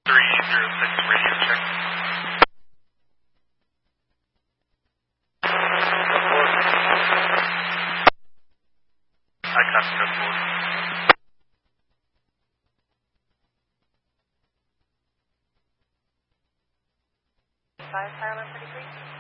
306 radio check. I copy that forward. Five, Parallel 33.